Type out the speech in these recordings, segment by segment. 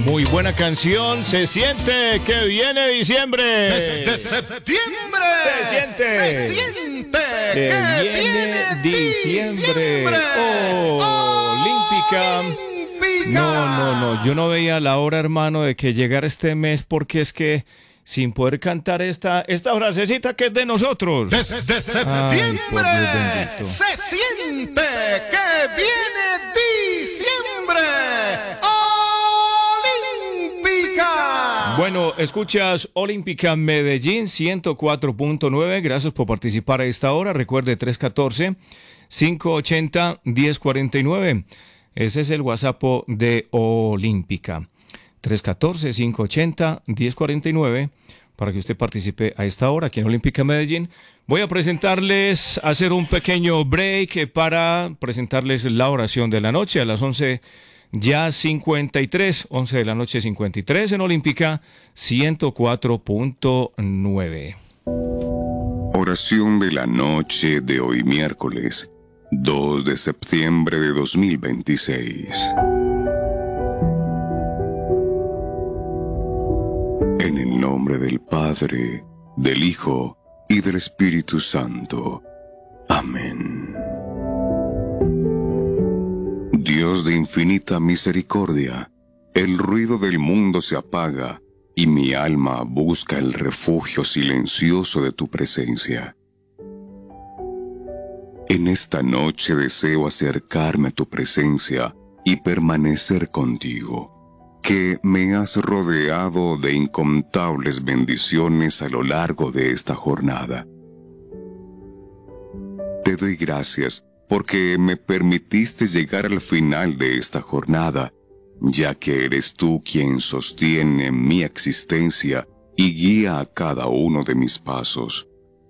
Muy buena canción. Se siente que viene diciembre. Desde septiembre. Se siente que viene diciembre. Olímpica. No. Yo no veía la hora, hermano, de que llegara este mes, porque es que sin poder cantar esta frasecita que es de nosotros. Desde septiembre. Se siente que viene diciembre. Olímpica. Bueno, escuchas Olímpica Medellín 104.9. Gracias por participar a esta hora. Recuerde 314-580-1049. Ese es el WhatsApp de Olímpica. 314-580-1049 para que usted participe a esta hora aquí en Olímpica Medellín. Voy a presentarles, hacer un pequeño break para presentarles la oración de la noche a las 11 ya 53, 11 de la noche 53 en Olímpica 104.9. Oración de la noche de hoy miércoles 2 de septiembre de 2026. En el nombre del Padre, del Hijo y del Espíritu Santo. Amén. Dios de infinita misericordia, el ruido del mundo se apaga y mi alma busca el refugio silencioso de tu presencia. En esta noche deseo acercarme a tu presencia y permanecer contigo, que me has rodeado de incontables bendiciones a lo largo de esta jornada. Te doy gracias porque me permitiste llegar al final de esta jornada, ya que eres tú quien sostiene mi existencia y guía a cada uno de mis pasos.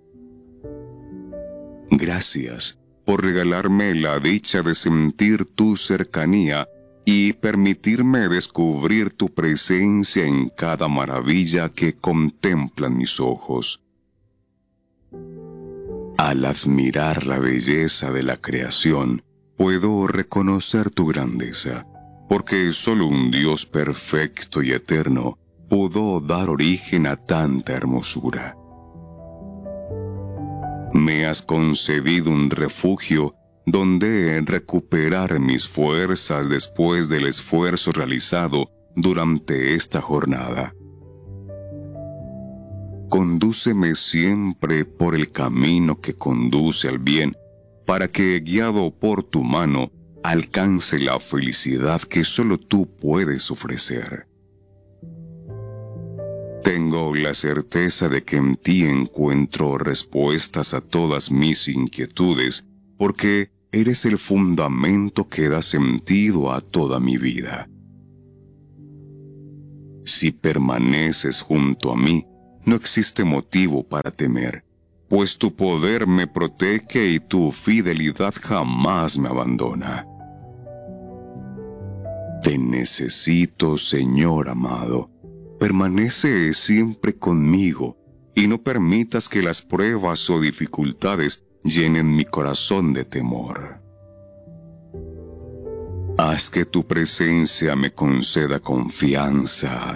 Gracias por regalarme la dicha de sentir tu cercanía y permitirme descubrir tu presencia en cada maravilla que contemplan mis ojos. Al admirar la belleza de la creación, puedo reconocer tu grandeza, porque solo un Dios perfecto y eterno pudo dar origen a tanta hermosura. Me has concedido un refugio donde recuperar mis fuerzas después del esfuerzo realizado durante esta jornada. Condúceme siempre por el camino que conduce al bien, para que, guiado por tu mano, alcance la felicidad que solo tú puedes ofrecer. Tengo la certeza de que en ti encuentro respuestas a todas mis inquietudes, porque eres el fundamento que da sentido a toda mi vida. Si permaneces junto a mí, no existe motivo para temer, pues tu poder me protege y tu fidelidad jamás me abandona. Te necesito, Señor amado. Permanece siempre conmigo y no permitas que las pruebas o dificultades llenen mi corazón de temor. Haz que tu presencia me conceda confianza,